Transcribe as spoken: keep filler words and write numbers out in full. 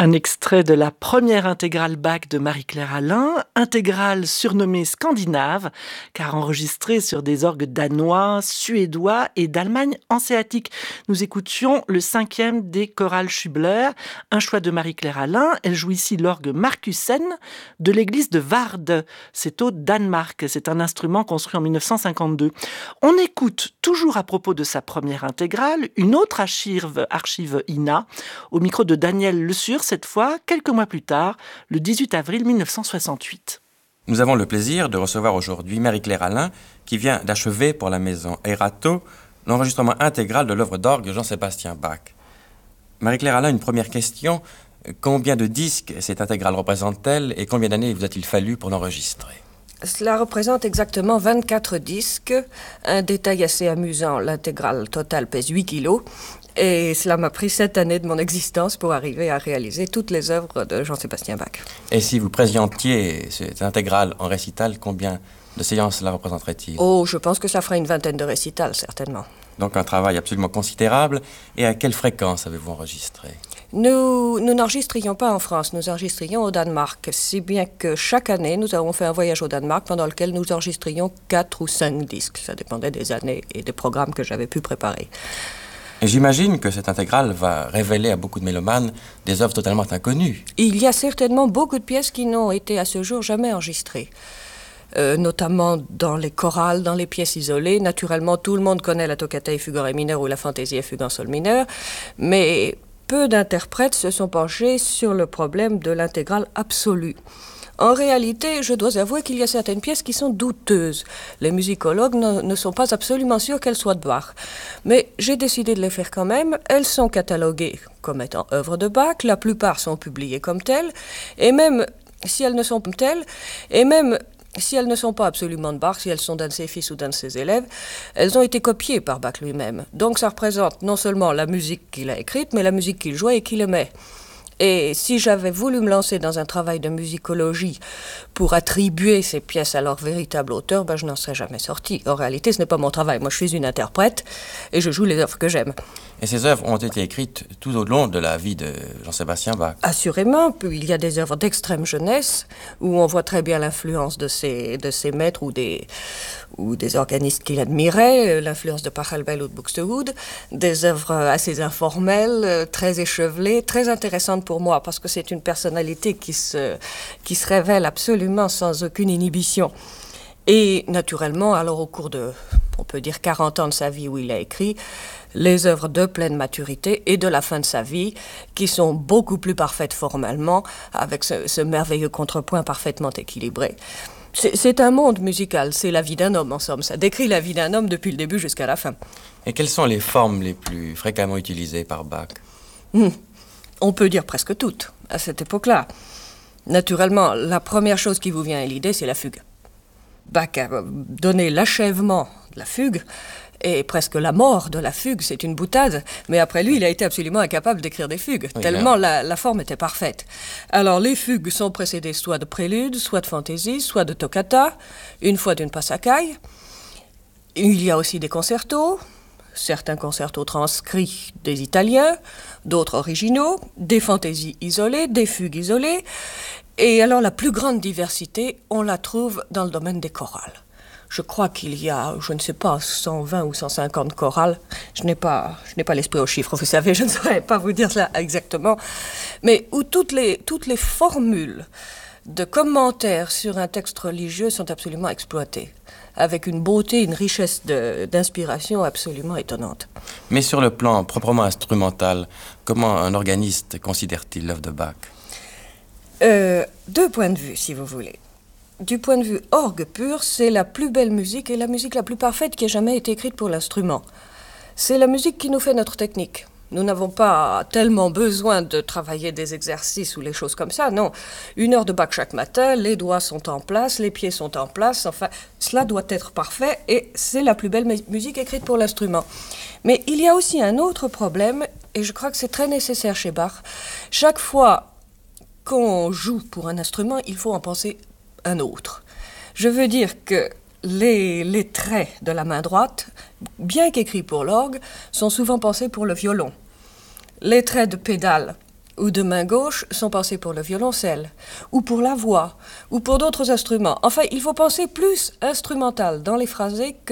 Un extrait de la première intégrale Bach de Marie-Claire Alain, intégrale surnommée scandinave, car enregistrée sur des orgues danois, suédois et d'Allemagne hanséatique. Nous écoutions le cinquième des chorales Schubler, un choix de Marie-Claire Alain. Elle joue ici l'orgue Markussen de l'église de Varde. C'est au Danemark. C'est un instrument construit en mille neuf cent cinquante-deux. On écoute, toujours à propos de sa première intégrale, une autre archive, archive I N A, au micro de Daniel Le Sur, cette fois, quelques mois plus tard, le dix-huit avril mille neuf cent soixante-huit. Nous avons le plaisir de recevoir aujourd'hui Marie-Claire Alain, qui vient d'achever pour la maison Erato l'enregistrement intégral de l'œuvre d'orgue Jean-Sébastien Bach. Marie-Claire Alain, une première question. Combien de disques cette intégrale représente-t-elle et combien d'années vous a-t-il fallu pour l'enregistrer ? Cela représente exactement vingt-quatre disques. Un détail assez amusant, l'intégrale totale pèse huit kilos. Et cela m'a pris sept années de mon existence pour arriver à réaliser toutes les œuvres de Jean-Sébastien Bach. Et si vous présentiez cette intégrale en récital, combien de séances cela représenterait-il ? Oh, je pense que ça fera une vingtaine de récitals, certainement. Donc un travail absolument considérable. Et à quelle fréquence avez-vous enregistré ? Nous, nous n'enregistrions pas en France, nous enregistrions au Danemark, si bien que chaque année, nous avons fait un voyage au Danemark pendant lequel nous enregistrions quatre ou cinq disques. Ça dépendait des années et des programmes que j'avais pu préparer. Et j'imagine que cette intégrale va révéler à beaucoup de mélomanes des œuvres totalement inconnues. Il y a certainement beaucoup de pièces qui n'ont été à ce jour jamais enregistrées. Euh, notamment dans les chorales, dans les pièces isolées. Naturellement, tout le monde connaît la toccata et fugue en ré mineur ou la fantaisie et fugue en sol mineur, mais peu d'interprètes se sont penchés sur le problème de l'intégrale absolue. En réalité, je dois avouer qu'il y a certaines pièces qui sont douteuses. Les musicologues ne, ne sont pas absolument sûrs qu'elles soient de Bach. Mais j'ai décidé de les faire quand même. Elles sont cataloguées comme étant œuvres de Bach. La plupart sont publiées comme telles. Et même si elles ne sont pas telles, et même si elles ne sont pas absolument de Bach, si elles sont d'un de ses fils ou d'un de ses élèves, elles ont été copiées par Bach lui-même. Donc ça représente non seulement la musique qu'il a écrite, mais la musique qu'il jouait et qu'il aimait. Et si j'avais voulu me lancer dans un travail de musicologie pour attribuer ces pièces à leur véritable auteur, ben je n'en serais jamais sortie. En réalité, ce n'est pas mon travail. Moi, je suis une interprète et je joue les œuvres que j'aime. Et ces œuvres ont été écrites tout au long de la vie de Jean-Sébastien Bach. Assurément. Puis il y a des œuvres d'extrême jeunesse où on voit très bien l'influence de ses, de ses maîtres ou des, ou des organistes qu'il admirait, l'influence de Pachelbel ou de Buxtehude. Des œuvres assez informelles, très échevelées, très intéressantes pour moi parce que c'est une personnalité qui se, qui se révèle absolument sans aucune inhibition. Et naturellement, alors au cours de, on peut dire, quarante ans de sa vie où il a écrit, les œuvres de pleine maturité et de la fin de sa vie, qui sont beaucoup plus parfaites formellement, avec ce, ce merveilleux contrepoint parfaitement équilibré. C'est, c'est un monde musical, c'est la vie d'un homme en somme, ça décrit la vie d'un homme depuis le début jusqu'à la fin. Et quelles sont les formes les plus fréquemment utilisées par Bach ? mmh. On peut dire presque toutes, à cette époque-là. Naturellement, la première chose qui vous vient à l'idée, c'est la fugue. Bach a donné l'achèvement de la fugue, et presque la mort de la fugue, c'est une boutade, mais après lui, il a été absolument incapable d'écrire des fugues, oui, tellement la, la forme était parfaite. Alors, les fugues sont précédées soit de préludes, soit de fantaisie, soit de toccata, une fois d'une passacaille. Il y a aussi des concertos, certains concertos transcrits des Italiens, d'autres originaux, des fantaisies isolées, des fugues isolées. Et alors, la plus grande diversité, on la trouve dans le domaine des chorales. Je crois qu'il y a, je ne sais pas, cent vingt ou cent cinquante chorales. Je n'ai pas, je n'ai pas l'esprit aux chiffres, vous savez, je ne saurais pas vous dire ça exactement. Mais où toutes les, toutes les formules de commentaires sur un texte religieux sont absolument exploitées, avec une beauté, une richesse de, d'inspiration absolument étonnante. Mais sur le plan proprement instrumental, comment un organiste considère-t-il l'œuvre de Bach ? euh, Deux points de vue, si vous voulez. Du point de vue orgue pur, c'est la plus belle musique et la musique la plus parfaite qui ait jamais été écrite pour l'instrument. C'est la musique qui nous fait notre technique. Nous n'avons pas tellement besoin de travailler des exercices ou les choses comme ça, non. Une heure de Bach chaque matin, les doigts sont en place, les pieds sont en place, enfin, cela doit être parfait et c'est la plus belle musique écrite pour l'instrument. Mais il y a aussi un autre problème, et je crois que c'est très nécessaire chez Bach. Chaque fois qu'on joue pour un instrument, il faut en penser un autre. Je veux dire que les, les traits de la main droite, bien qu'écrits pour l'orgue, sont souvent pensés pour le violon. Les traits de pédale ou de main gauche sont pensées pour le violoncelle, ou pour la voix, ou pour d'autres instruments. Enfin, il faut penser plus instrumental dans les phrasés que